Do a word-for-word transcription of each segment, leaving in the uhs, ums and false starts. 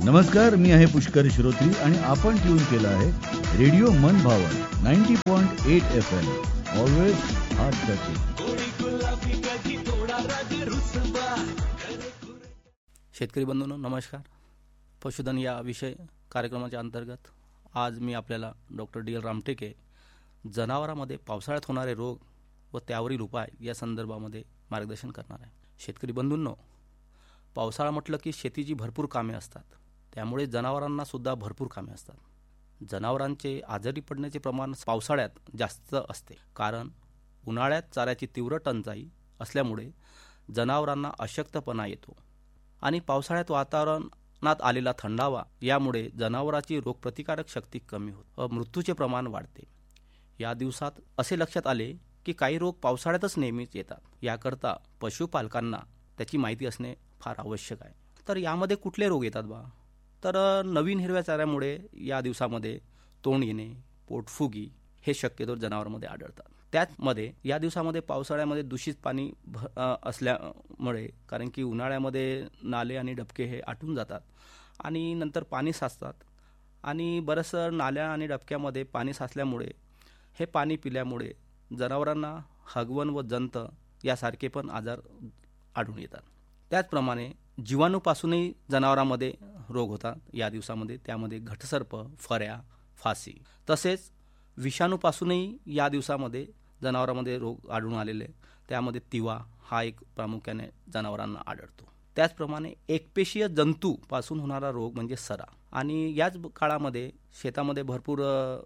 नमस्कार, मी आहे पुष्कर श्रोत्री आणि आपण ट्यून केलं आहे रेडिओ मन भावन ninety point eight F M. Always heart touching. शेतकरी बंधूंनो नमस्कार. पशुधन या विषय कार्यक्रमाच्या अंतर्गत आज मी आपल्याला डॉक्टर डी एल रामटेके जनावरांमध्ये पावसाळ्यात होणारे रोग व त्यावरील उपाय या संदर्भामध्ये मार्गदर्शन करणार आहे. शेतकरी बंधूंनो, पावसाळा म्हटलं की शेतीची भरपूर कामे असतात, त्यामुळे जनावरांना सुद्धा भरपूर कामे असतात. जनावरांचे आजारी पडण्याचे प्रमाण पावसाळ्यात जास्त असते, कारण उन्हाळ्यात चाऱ्याची तीव्र टंचाई असल्यामुळे जनावरांना अशक्तपणा येतो आणि पावसाळ्यात वातावरणात आलेला थंडावा यामुळे जनावरांची रोगप्रतिकारक शक्ती कमी होते व मृत्यूचे प्रमाण वाढते. या दिवसात असे लक्षात आले की काही रोग पावसाळ्यातच नेहमीच येतात. याकरता पशुपालकांना त्याची माहिती असणे फार आवश्यक आहे. तर यामध्ये कुठले रोग येतात बा? तर नवीन हिरव्या चाऱ्यामुळे या दिवसामध्ये तोंड येणे, पोटफुगी हे शक्यतो जनावरांमध्ये आढळतात. त्याचमध्ये या दिवसामध्ये पावसाळ्यामध्ये दूषित पाणी असल्यामुळे, कारण की उन्हाळ्यामध्ये नाले आणि डबके हे आटून जातात आणि नंतर पाणी साचतात आणि बरंचसं नाल्या आणि डबक्यामध्ये पाणी साचल्यामुळे हे पाणी पिल्यामुळे जनावरांना हगवण व जंत यासारखे पण आजार आढळून येतात. त्याचप्रमाणे जीवाणूपासूनही जनावरांमध्ये रोग होतात या दिवसामध्ये. त्यामध्ये घटसर्प, फऱ्या, फासी तसेच विषाणूपासूनही या दिवसामध्ये जनावरांमध्ये रोग आढळून आलेले, त्यामध्ये तिवा हा एक प्रामुख्याने जनावरांना आढळतो. त्याचप्रमाणे एकपेशीय जंतूपासून होणारा रोग म्हणजे सरा. आणि याच काळामध्ये शेतामध्ये भरपूर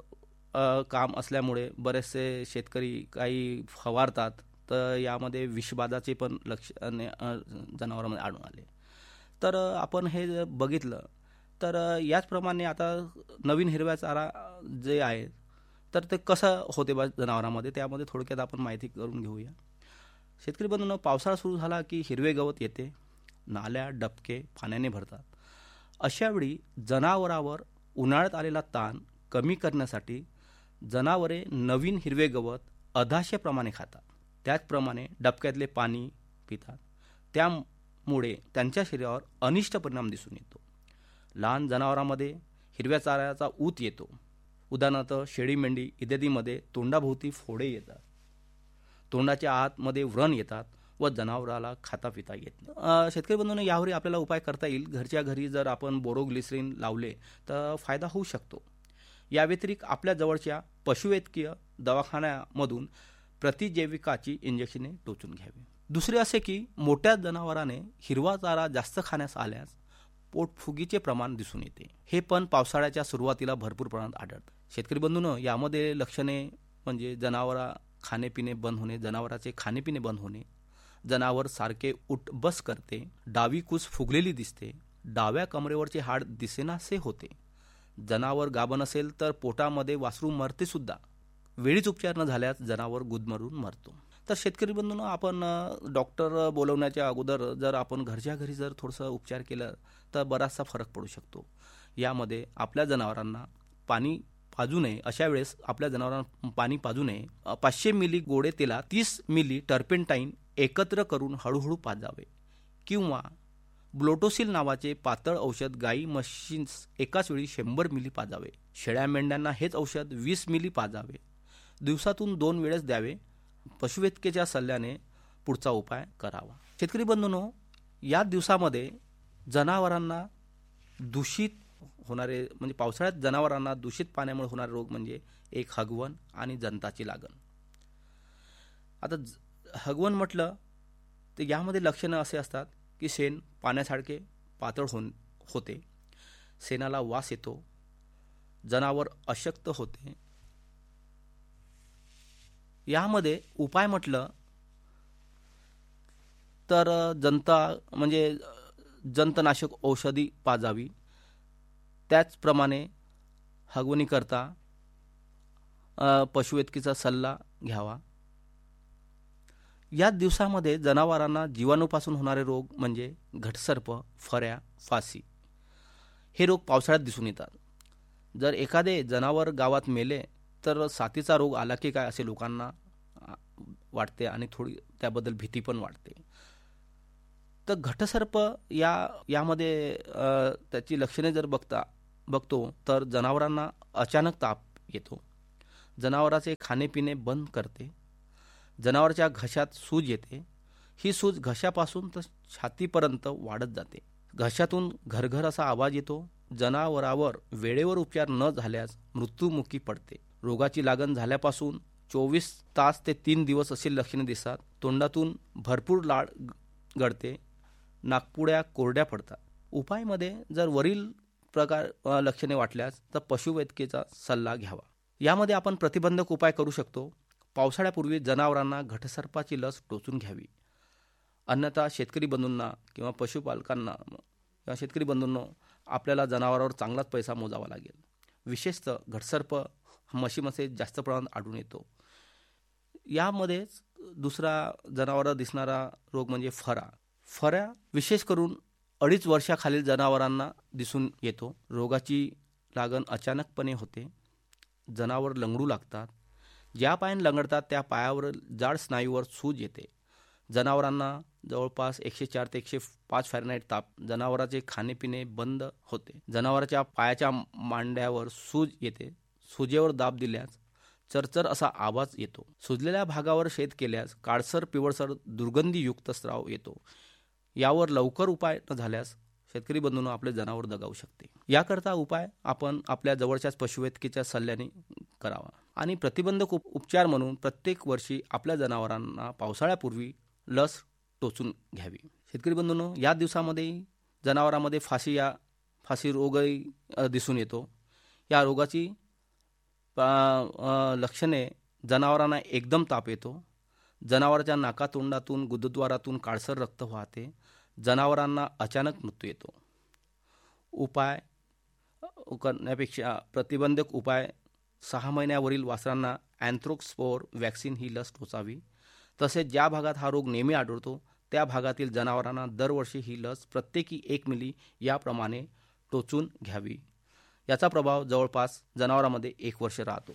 काम असल्यामुळे बरेचसे शेतकरी काही फवारतात, तर यामध्ये विषबाधाचे पण लक्ष जनावरांमध्ये आढळून आले. तर आपण हे बघितलं तर याचप्रमाणे आता नवीन हिरव्या चारा जे आहे तर ते कसं होते बा जनावरांमध्ये, त्यामध्ये थोडक्यात आपण माहिती करून घेऊया. शेतकरी बंधूंनो, पावसाळा सुरू झाला की हिरवे गवत येते, नाल्या डबके पाण्याने भरतात. अशावेळी जनावरांवर उन्हाळ्यात आलेला ताण कमी करण्यासाठी जनावरे नवीन हिरवे गवत अधाशेप्रमाणे खातात. त्याचप्रमाणे डबक्यातले पाणी पितात. त्यामुळे त्यांच्या शरीरावर अनिष्ट परिणाम दिसून येतो. लहान जनावरांमध्ये हिरव्या चाऱ्याचा ऊत येतो. उदाहरणार्थ शेळी, मेंढी इत्यादीमध्ये तोंडाभोवती फोडे येतात, तोंडाच्या आतमध्ये व्रण येतात व जनावराला खाता पिता येत नाही. शेतकरी बंधूंनो, यावर आपल्याला उपाय करता येईल. घरच्या घरी जर आपण बोरोग्लिसरीन लावले तर फायदा होऊ शकतो. या व्यतिरिक्त आपल्या जवळच्या पशुवैद्यकीय दवाखान्यामधून प्रतिजैविकाची इंजेक्शने टोचून घ्यावी. दुसरे असे की मोठ्या जनावराने हिरवा चारा जास्त खाण्यास आल्यास पोटफुगीचे प्रमाण दिसून येते. हे पण पावसाळ्याच्या सुरुवातीला भरपूर प्रमाणात आढळतं. शेतकरी बंधूंनो, यामध्ये लक्षणे म्हणजे जनावरा खाणेपिणे बंद होणे, जनावराचे खाणेपिणे बंद होणे, जनावर सारखे उठ बस करते, डावी कूस फुगलेली दिसते, डाव्या कमरेवरचे हाड दिसेनासे होते, जनावर गाभण असेल तर पोटामध्ये वासरू मरते सुद्धा, वेळीच उपचार न झाल्यास जनावर गुदमरून मरतो. तर शेतकरी बंधूंनो, आपण डॉक्टर बोलवण्याच्या अगोदर जर आपण घरच्या घरी जर थोडंसं उपचार केलं तर बराचसा फरक पडू शकतो. यामध्ये आपल्या जनावरांना पाणी पाजू नये. अशा वेळेस आपल्या जनावरांना पाणी पाजू नये. पाचशे मिली गोडे तेलात तीस मिली टर्पेंटाईन एकत्र करून हळूहळू पाजावे किंवा ब्लोटोसिल नावाचे पातळ औषध गाई म्हशींस एकाच वेळी शंभर मिली पाजावे. शेळ्या मेंढ्यांना हेच औषध वीस मिली पाजावे. दिवसातून दोन वेळेस द्यावे. पशुवैद्यकीच्या सल्ल्याने पुढचा उपाय करावा. शेतकरी बंधूंनो, या दिवसामध्ये जनावरांना दूषित होणारे म्हणजे पावसाळ्यात जनावरांना दूषित पाण्यामुळे होणारे रोग म्हणजे एक हगवण आणि जंताची लागण. आता हगवण म्हटलं तर यामध्ये लक्षणं असे असतात की शेण पाण्यासारखे पातळ हो होते, शेणाला वास येतो, जनावर अशक्त होते. यामध्ये उपाय म्हटलं तर जंता म्हणजे जंतनाशक औषधी पाजावी. त्याचप्रमाणे हगवणीकरता पशुवैद्यकीचा सल्ला घ्यावा. या दिवसामध्ये जनावरांना जीवाणूपासून होणारे रोग म्हणजे घटसर्प, फऱ्या, फासी हे रोग पावसाळ्यात दिसून येतात. जर एखादे जनावर गावात मेले तर साथीचा रोग आला की काय असे लोकांना वाटते आणि थोडी त्याबद्दल भीती पण वाटते. तर घटसर्प या यामध्ये अ, त्याची लक्षणे जर बघता बघतो तर जनावरांना अचानक ताप येतो, जनावराचे खाणेपिणे बंद करते, जनावराच्या घशात सूज येते, ही सूज घशापासून तर छातीपर्यंत वाढत जाते, घशातून घरघर असा आवाज येतो, जनावरावर वेळेवर उपचार न झाल्यास मृत्युमुखी पडते, रोगाची लागण झाल्यापासून चोवीस तास ते तीन दिवस अशी लक्षणे दिसतात, तोंडातून भरपूर लाळ गळते, नाकपुड्या कोरड्या पडतात. उपायमध्ये जर वरील प्रकार अ, लक्षणे वाटल्यास तर पशुवैद्यकीचा सल्ला घ्यावा. यामध्ये आपण प्रतिबंधक उपाय करू शकतो. पावसाळ्यापूर्वी जनावरांना घटसर्पाची लस टोचून घ्यावी. अन्यथा शेतकरी बंधूंना किंवा पशुपालकांना किंवा शेतकरी बंधूंनो आपल्याला जनावरांवर चांगलाच पैसा मोजावा लागेल. विशेषतः घटसर्प म्हशीमध्ये जास्त प्रमाणात आढळून येतो. यामध्येच दुसरा जनावरांवर दिसणारा रोग म्हणजे फरा. फरा विशेष करून अडीच वर्षाखालील जनावरांना दिसून येतो. रोगाची लागण अचानकपणे होते, जनावर लंगडू लागतात, ज्या पायाने लंगडतात त्या पायावर जाड स्नायूवर सूज येते, जनावरांना जवळपास एकशे चार ते एकशे पाच फॅरनाईट ताप, जनावराचे खाणेपिणे बंद होते, जनावराच्या पायाच्या मांड्यावर सूज येते, सुजेवर दाब दिल्यास चरचर असा आवाज येतो, सुजलेल्या भागावर शेत केल्यास काळसर पिवळसर दुर्गंधीयुक्त स्राव येतो. यावर लवकर उपाय न झाल्यास शेतकरी बंधूंनो आपले जनावर दगावू शकते. याकरता उपाय आपण आपल्या जवळच्याच पशुवैद्यकीच्या सल्ल्याने करावा. आणि प्रतिबंधक उप उपचार म्हणून प्रत्येक वर्षी आपल्या जनावरांना पावसाळ्यापूर्वी लस टोचून घ्यावी. शेतकरी बंधूंनो या दिवसामध्ये जनावरांमध्ये फाशी या फाशी रोगही अ, दिसून येतो. या रोगाची अ, अ, लक्षणे जनावरांना एकदम ताप येतो, जनावराच्या नाकातोंडातून गुदद्वारातून काळसर रक्त वाहते, जनावरांना अचानक मृत्यू येतो. उपाय करण्यापेक्षा प्रतिबंधक उपाय सहा महिन्यावरील वासरांना अँथ्रोक्सपोर वॅक्सिन ही लस टोचावी. तसेच ज्या भागात हा रोग नेहमी आढळतो त्या भागातील जनावरांना दरवर्षी ही लस प्रत्येकी एक मिली याप्रमाणे टोचून घ्यावी. याचा प्रभाव जवळपास जनावरांमध्ये एक वर्ष राहतो.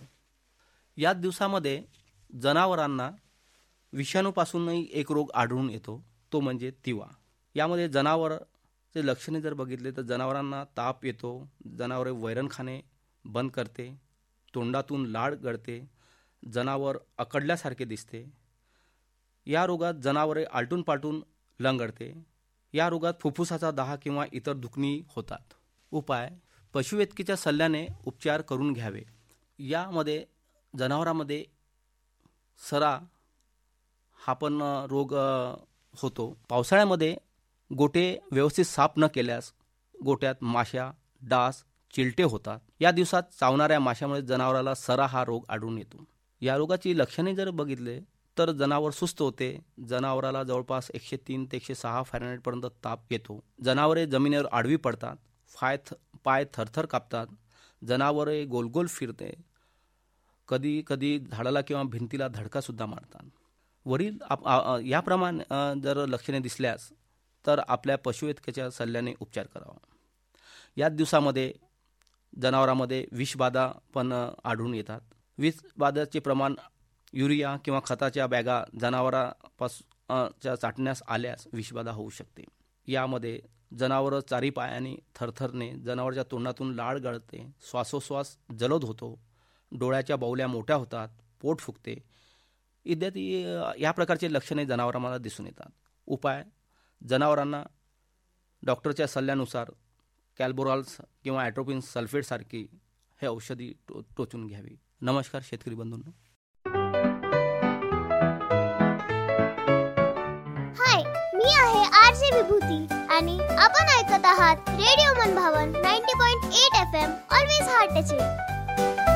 या दिवसामध्ये जनावरांना विषाणूपासूनही एक रोग आढळून येतो, तो म्हणजे तिवा. यामध्ये जनावरचे लक्षणे जर बघितले तर जनावरांना ताप येतो, जनावरे वैरण खाणे बंद करते, तोंडातून लाळ गळते, जनावर अकडल्यासारखे दिसते. या रोगात जनावरे आलटून पालटून लंगडते. या रोगात फुफ्फुसाचा दाह किंवा इतर दुखणी होतात. उपाय पशुवैद्यकीच्या सल्ल्याने उपचार करून घ्यावे. यामध्ये जनावरांमध्ये सरा हा पण रोग होतो. पावसाळ्यामध्ये गोटे व्यवस्थित साफ न केल्यास गोट्यात माश्या, डास, चिलटे होतात. या दिवसात चावणाऱ्या माशामुळे जनावराला सरा हा रोग आढळून येतो. या रोगाची लक्षणे जर बघितले तर जनावर सुस्त होते, जनावराला जवळपास एकशे तीन ते एकशे सहा फॅरनहाईटपर्यंत ताप येतो, जनावरे जमिनीवर आडवी पडतात, पाय थ पाय थरथर कापतात, जनावरे गोलगोल फिरते, कधी कधी झाडाला किंवा भिंतीला धडकासुद्धा मारतात. वरील आप याप्रमाणे जर लक्षणे दिसल्यास तर आपल्या पशुवैद्यकीच्या सल्ल्याने उपचार करावा. याच दिवसामध्ये जनावरांमध्ये विषबाधा पण आढळून येतात. विषबाधाचे प्रमाण युरिया किंवा खताच्या बॅगा जनावरापासून च्या चाटण्यास आल्यास विषबाधा होऊ शकते. यामध्ये जनावरं चारी पायाने थरथरणे, जनावरच्या तोंडातून लाळ गळते, श्वासोश्वास जलद होतो, डोळ्याच्या बाहुल्या मोठ्या होतात, पोट फुगते इत्यादी या प्रकारचे लक्षणे जनावरांना दिसून येतात. उपाय जनावरांना डॉक्टरच्या सल्ल्यानुसार कॅल्बोरॉल्स किंवा ॲट्रोपिन सल्फेटसारखी हे औषधी टो टोचून घ्यावी. नमस्कार शेतकरी बंधूंनो. हाय, मी आहे आरजे विभूती आणि आपण ऐकत आहात रेडिओ मनभावन ninety point eight F am always heart touching.